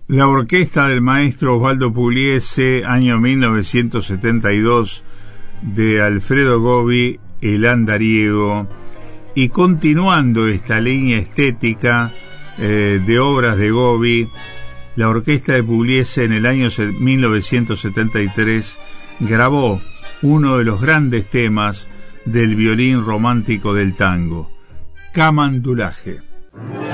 La orquesta del maestro Osvaldo Pugliese, año 1972, de Alfredo Gobbi, El Andariego, y continuando esta línea estética de obras de Gobbi, la orquesta de Pugliese en el año 1973 grabó uno de los grandes temas del violín romántico del tango, Camandulaje.